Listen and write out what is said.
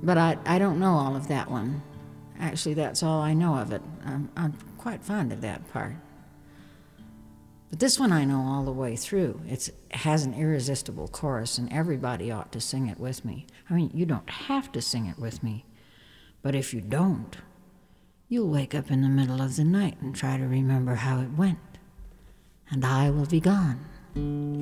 But I don't know all of that one. Actually, that's all I know of it. I'm quite fond of that part. But this one I know all the way through. It has an irresistible chorus, and everybody ought to sing it with me. I mean, you don't have to sing it with me, but if you don't, you'll wake up in the middle of the night and try to remember how it went, and I will be gone.